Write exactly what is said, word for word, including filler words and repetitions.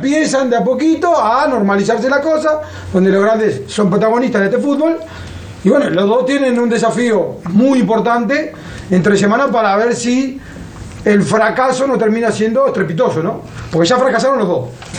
empiezan de a poquito a normalizarse la cosa, donde los grandes son protagonistas de este fútbol. Y bueno, los dos tienen un desafío muy importante entre semana para ver si el fracaso no termina siendo estrepitoso, ¿no? Porque ya fracasaron los dos.